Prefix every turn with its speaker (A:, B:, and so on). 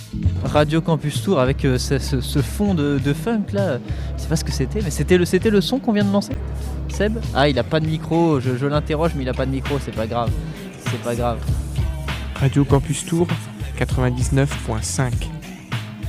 A: Radio Campus Tour avec ce fond de funk là. Je sais pas ce que c'était, mais c'était le son qu'on vient de lancer. Seb ? Ah, il a pas de micro, je l'interroge, mais il a pas de micro, c'est pas grave. C'est pas grave.
B: Radio Campus Tour 99.5.